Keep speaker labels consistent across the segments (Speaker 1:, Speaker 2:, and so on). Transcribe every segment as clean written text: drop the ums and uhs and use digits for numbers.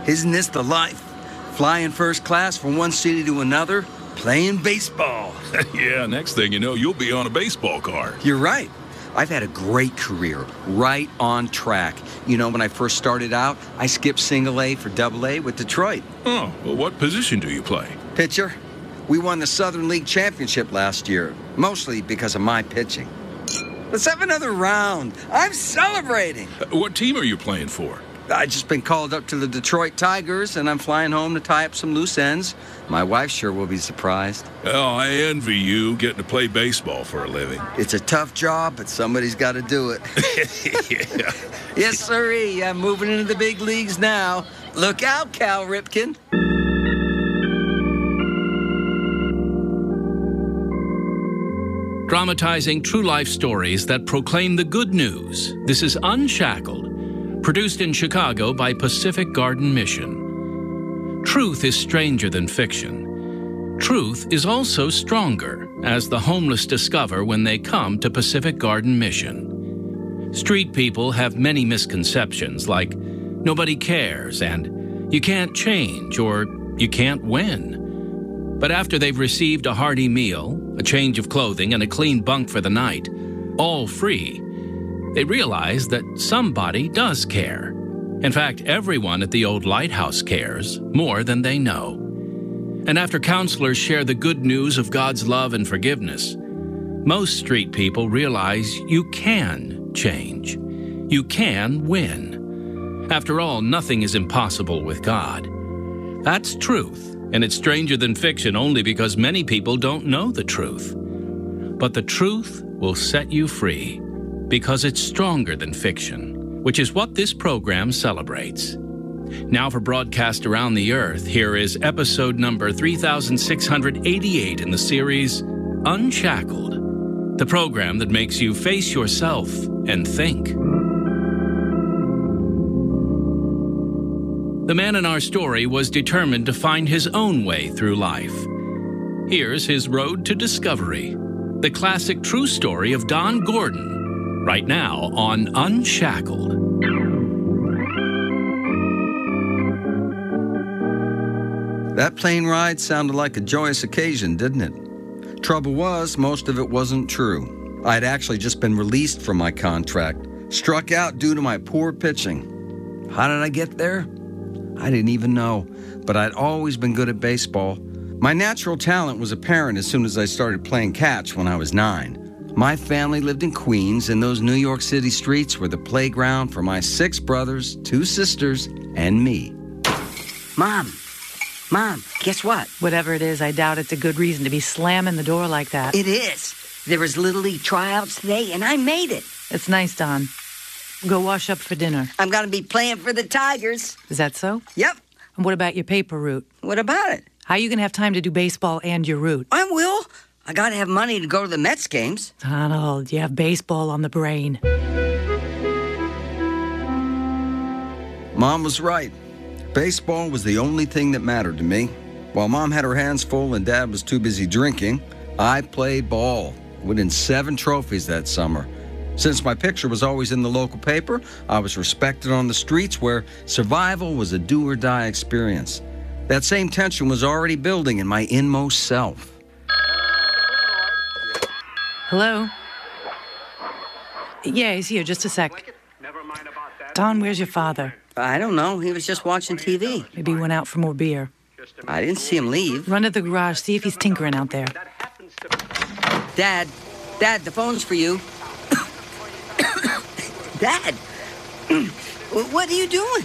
Speaker 1: Isn't this the life? Flying first class from one city to another, playing baseball.
Speaker 2: Yeah, next thing you know, you'll be on a baseball card.
Speaker 1: You're right. I've had a great career, right on track. You know, when I first started out, I skipped single A for double A with Detroit.
Speaker 2: Oh, well, what position do you play?
Speaker 1: Pitcher. We won the Southern League Championship last year, mostly because of my pitching. Let's have another round. I'm celebrating.
Speaker 2: What team are you playing for?
Speaker 1: I've just been called up to the Detroit Tigers, and I'm flying home to tie up some loose ends. My wife sure will be surprised.
Speaker 2: Oh, I envy you getting to play baseball for a living.
Speaker 1: It's a tough job, but somebody's got to do it.
Speaker 2: Yeah.
Speaker 1: Yes, sirree. I'm moving into the big leagues now. Look out, Cal Ripken.
Speaker 3: Dramatizing true life stories that proclaim the good news. This is Unshackled, produced in Chicago by Pacific Garden Mission. Truth is stranger than fiction. Truth is also stronger, as the homeless discover when they come to Pacific Garden Mission. Street people have many misconceptions like nobody cares and you can't change or you can't win. But after they've received a hearty meal, a change of clothing, and a clean bunk for the night, all free, they realize that somebody does care. In fact, everyone at the old lighthouse cares more than they know. And after counselors share the good news of God's love and forgiveness, most street people realize you can change. You can win. After all, nothing is impossible with God. That's truth. And it's stranger than fiction only because many people don't know the truth. But the truth will set you free because it's stronger than fiction, which is what this program celebrates. Now for broadcast around the earth, here is episode number 3688 in the series Unshackled, the program that makes you face yourself and think. The man in our story was determined to find his own way through life. Here's his road to discovery, the classic true story of Don Gordon, right now on Unshackled.
Speaker 1: That plane ride sounded like a joyous occasion, didn't it? Trouble was, most of it wasn't true. I'd actually just been released from my contract, struck out due to my poor pitching. How did I get there? I didn't even know, but I'd always been good at baseball. My natural talent was apparent as soon as I started playing catch when I was 9. My family lived in Queens, and those New York City streets were the playground for my 6 brothers, 2 sisters, and me.
Speaker 4: Mom, guess what?
Speaker 5: Whatever it is, I doubt it's a good reason to be slamming the door like that.
Speaker 4: It is. There was Little League tryouts today, and I made it.
Speaker 5: It's nice, Don. Go wash up for dinner.
Speaker 4: I'm going to be playing for the Tigers.
Speaker 5: Is that so?
Speaker 4: Yep.
Speaker 5: And what about your paper route?
Speaker 4: What about it?
Speaker 5: How are you going to have time to do baseball and your route?
Speaker 4: I will. I got to have money to go to the Mets games.
Speaker 5: Donald, you have baseball on the brain.
Speaker 1: Mom was right. Baseball was the only thing that mattered to me. While Mom had her hands full and Dad was too busy drinking, I played ball, winning 7 trophies that summer. Since my picture was always in the local paper, I was respected on the streets where survival was a do-or-die experience. That same tension was already building in my inmost self.
Speaker 5: Hello? Yeah, he's here. Just a sec. Don, where's your father?
Speaker 4: I don't know. He was just watching TV.
Speaker 5: Maybe he went out for more beer.
Speaker 4: I didn't see him leave.
Speaker 5: Run to the garage. See if he's tinkering out there.
Speaker 4: Dad, the phone's for you. Dad, what are you doing?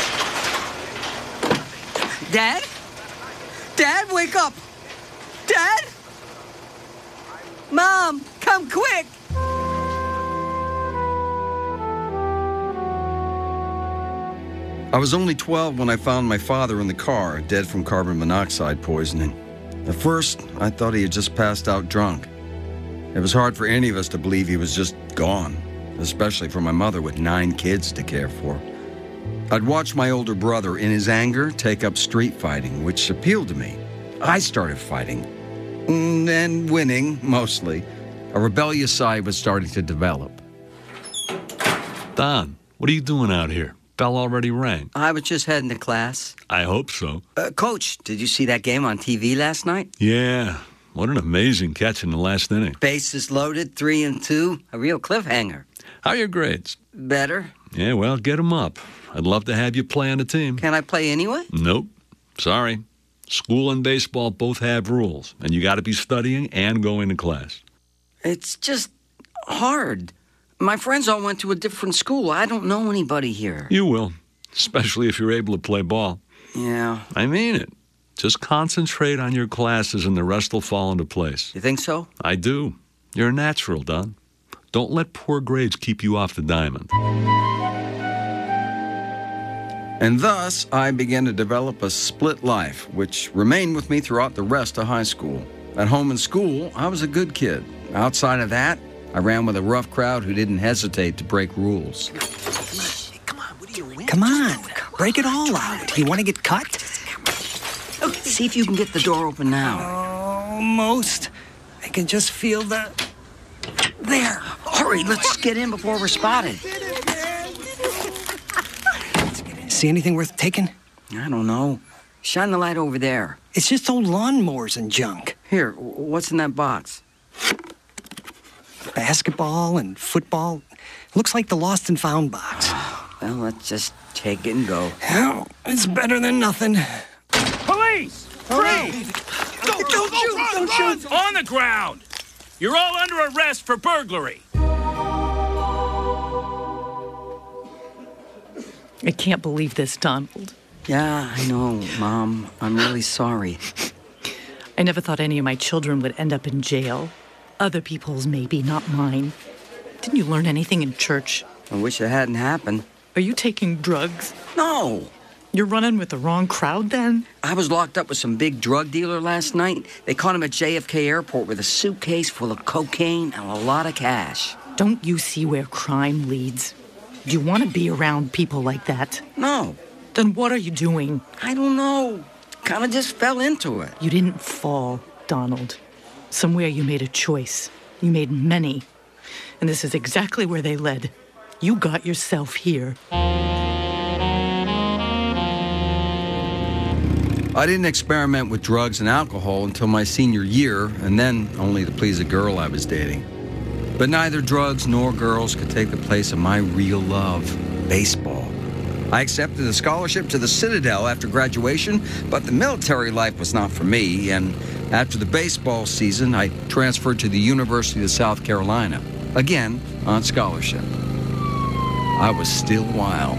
Speaker 4: Dad? Dad, wake up! Dad? Mom, come quick!
Speaker 1: I was only 12 when I found my father in the car, dead from carbon monoxide poisoning. At first, I thought he had just passed out drunk. It was hard for any of us to believe he was just gone, especially for my mother with 9 kids to care for. I'd watched my older brother, in his anger, take up street fighting, which appealed to me. I started fighting, and winning, mostly. A rebellious side was starting to develop.
Speaker 6: Don, what are you doing out here? bell already rang.
Speaker 1: I was just heading to class.
Speaker 6: I hope so.
Speaker 1: Coach, did you see that game on TV last night?
Speaker 6: Yeah. What an amazing catch in the last inning.
Speaker 1: Bases loaded, 3-2. A real cliffhanger.
Speaker 6: How are your grades?
Speaker 1: Better.
Speaker 6: Yeah, well, get them up. I'd love to have you play on the team.
Speaker 1: Can I play anyway?
Speaker 6: Nope. Sorry. School and baseball both have rules, and you got to be studying and going to class.
Speaker 1: It's just hard. My friends all went to a different school. I don't know anybody here.
Speaker 6: You will, especially if you're able to play ball.
Speaker 1: Yeah.
Speaker 6: I mean it. Just concentrate on your classes and the rest will fall into place.
Speaker 1: You think so?
Speaker 6: I do. You're a natural, Don. Don't let poor grades keep you off the diamond.
Speaker 1: And thus, I began to develop a split life, which remained with me throughout the rest of high school. At home and school, I was a good kid. Outside of that, I ran with a rough crowd who didn't hesitate to break rules.
Speaker 7: Come on, break it all out. You want to get cut?
Speaker 1: See if you can get the door open now.
Speaker 7: Almost. I can just feel the... There.
Speaker 1: Hurry, let's get in before we're spotted.
Speaker 7: See anything worth taking?
Speaker 1: I don't know. Shine the light over there.
Speaker 7: It's just old lawnmowers and junk.
Speaker 1: Here, what's in that box?
Speaker 7: Basketball and football. Looks like the lost and found box.
Speaker 1: Well, let's just take it and go.
Speaker 7: Well, it's better than nothing.
Speaker 8: Police! Freeze!
Speaker 7: Don't shoot!
Speaker 8: On the ground! You're all under arrest for burglary.
Speaker 9: I can't believe this, Donald.
Speaker 1: Yeah, I know, Mom. I'm really sorry.
Speaker 9: I never thought any of my children would end up in jail. Other people's maybe, not mine. Didn't you learn anything in church?
Speaker 1: I wish it hadn't happened.
Speaker 9: Are you taking drugs?
Speaker 1: No.
Speaker 9: You're running with the wrong crowd, then?
Speaker 1: I was locked up with some big drug dealer last night. They caught him at JFK Airport with a suitcase full of cocaine and a lot of cash.
Speaker 9: Don't you see where crime leads? Do you want to be around people like that?
Speaker 1: No.
Speaker 9: Then what are you doing?
Speaker 1: I don't know. Kind of just fell into it.
Speaker 9: You didn't fall, Donald. Somewhere you made a choice. You made many. And this is exactly where they led. You got yourself here.
Speaker 1: I didn't experiment with drugs and alcohol until my senior year, and then only to please a girl I was dating. But neither drugs nor girls could take the place of my real love, baseball. I accepted a scholarship to the Citadel after graduation, but the military life was not for me, and after the baseball season, I transferred to the University of South Carolina, again on scholarship. I was still wild.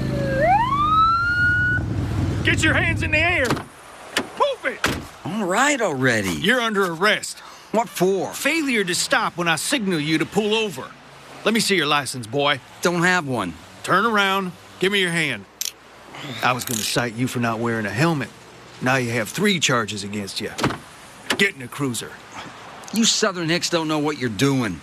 Speaker 8: Get your hands in the air. Move it.
Speaker 1: All right already.
Speaker 8: You're under arrest.
Speaker 1: What for?
Speaker 8: Failure to stop when I signal you to pull over. Let me see your license, boy.
Speaker 1: Don't have one.
Speaker 8: Turn around. Give me your hand. I was going to cite you for not wearing a helmet. Now you have 3 charges against you. Get in a cruiser.
Speaker 1: You Southern hicks don't know what you're doing.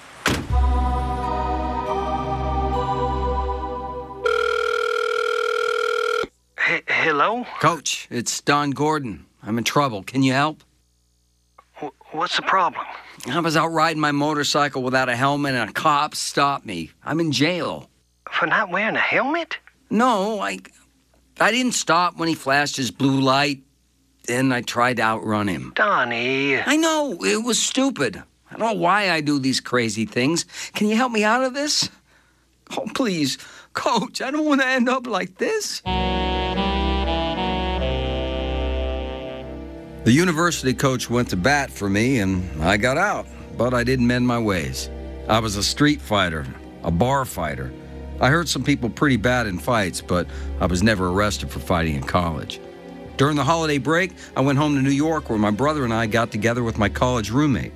Speaker 7: Hello?
Speaker 1: Coach, it's Don Gordon. I'm in trouble. Can you help?
Speaker 7: What's the problem?
Speaker 1: I was out riding my motorcycle without a helmet and a cop stopped me. I'm in jail.
Speaker 7: For not wearing a helmet?
Speaker 1: No, I didn't stop when he flashed his blue light. Then I tried to outrun him.
Speaker 7: Donnie.
Speaker 1: I know, it was stupid. I don't know why I do these crazy things. Can you help me out of this? Oh, please. Coach, I don't want to end up like this. The university coach went to bat for me, and I got out, but I didn't mend my ways. I was a street fighter, a bar fighter. I hurt some people pretty bad in fights, but I was never arrested for fighting in college. During the holiday break, I went home to New York where my brother and I got together with my college roommate.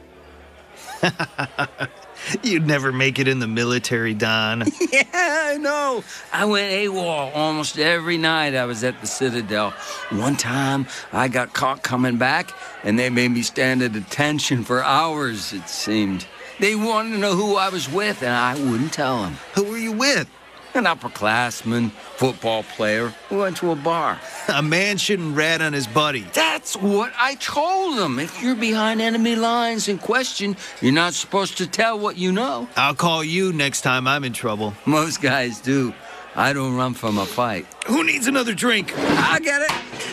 Speaker 8: You'd never make it in the military, Don.
Speaker 1: Yeah, I know. I went AWOL almost every night I was at the Citadel. One time, I got caught coming back, and they made me stand at attention for hours, it seemed. They wanted to know who I was with, and I wouldn't tell them.
Speaker 8: Who were you with?
Speaker 1: An upperclassman, football player, who went to a bar.
Speaker 8: A man shouldn't rat on his buddy.
Speaker 1: That's what I told them. If you're behind enemy lines in question, you're not supposed to tell what you know.
Speaker 8: I'll call you next time I'm in trouble.
Speaker 1: Most guys do. I don't run from a fight.
Speaker 8: Who needs another drink?
Speaker 1: I'll get it.